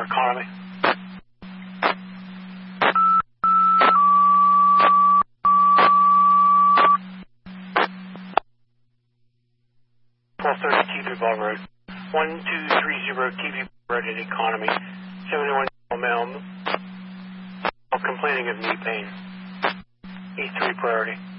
economy. TV Ball Road. 1230 TV Road in economy. 71 Melm. Complaining of knee pain. E3 priority.